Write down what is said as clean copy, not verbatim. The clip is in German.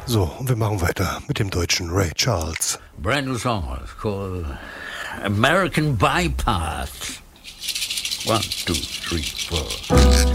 So, und wir machen weiter mit dem deutschen Ray Charles. Brand new song. It's called American Bypass. 1, 2, 3, 4.